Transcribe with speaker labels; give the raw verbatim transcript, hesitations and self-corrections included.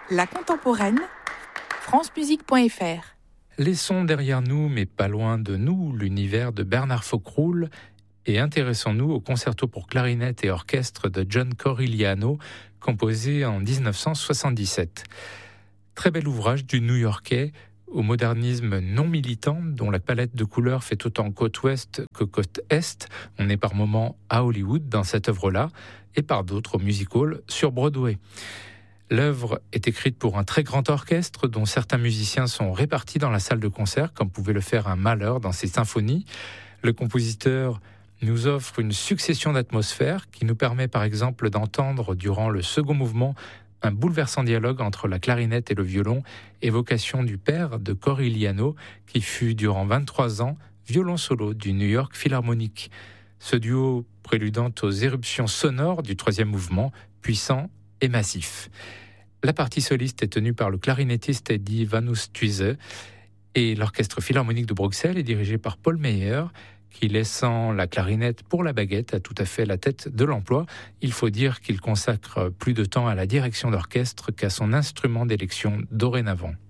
Speaker 1: La contemporaine, france musique point f r.
Speaker 2: Laissons derrière nous, mais pas loin de nous, l'univers de Bernard Foccroulle et intéressons-nous au concerto pour clarinette et orchestre de John Corigliano, composé en dix-neuf cent soixante-dix-sept. Très bel ouvrage du New-Yorkais, au modernisme non militant, dont la palette de couleurs fait autant côte ouest que côte est. On est par moments à Hollywood dans cette œuvre-là, et par d'autres au music hall sur Broadway. L'œuvre est écrite pour un très grand orchestre dont certains musiciens sont répartis dans la salle de concert, comme pouvait le faire un Mahler dans ses symphonies. Le compositeur nous offre une succession d'atmosphères qui nous permet par exemple d'entendre durant le second mouvement un bouleversant dialogue entre la clarinette et le violon, évocation du père de Corigliano qui fut durant vingt-trois ans violon solo du New York Philharmonic. Ce duo préludant aux éruptions sonores du troisième mouvement, puissant et massif. La partie soliste est tenue par le clarinettiste Eddie Vanhoestuize et l'orchestre philharmonique de Bruxelles est dirigé par Paul Meyer, qui, laissant la clarinette pour la baguette, a tout à fait la tête de l'emploi. Il faut dire qu'il consacre plus de temps à la direction d'orchestre qu'à son instrument d'élection dorénavant.